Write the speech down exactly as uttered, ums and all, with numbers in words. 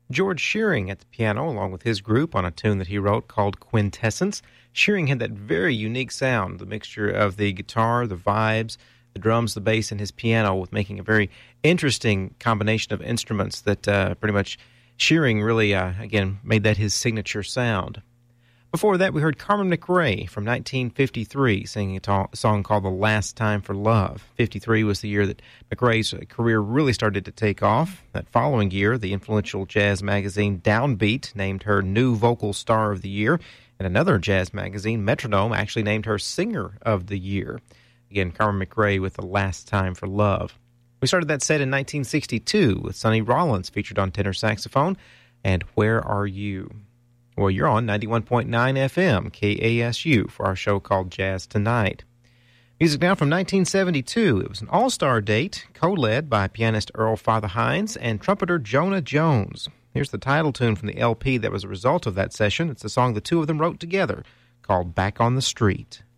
George Shearing at the piano, along with his group, on a tune that he wrote called Quintessence. Shearing had that very unique sound, the mixture of the guitar, the vibes, the drums, the bass, and his piano, with making a very interesting combination of instruments that uh, pretty much Shearing really, uh, again, made that his signature sound. Before that, we heard Carmen McRae from nineteen fifty-three singing a ta- song called The Last Time for Love. fifty-three was the year that McRae's career really started to take off. That following year, the influential jazz magazine Downbeat named her New Vocal Star of the Year, and another jazz magazine, Metronome, actually named her Singer of the Year. Again, Carmen McRae with The Last Time for Love. We started that set in nineteen sixty-two with Sonny Rollins featured on tenor saxophone, and Where Are You? Well, you're on ninety-one point nine F M, K A S U, for our show called Jazz Tonight. Music now from nineteen seventy-two. It was an all-star date, co-led by pianist Earl Father Hines and trumpeter Jonah Jones. Here's the title tune from the L P that was a result of that session. It's a song the two of them wrote together called Back on the Street.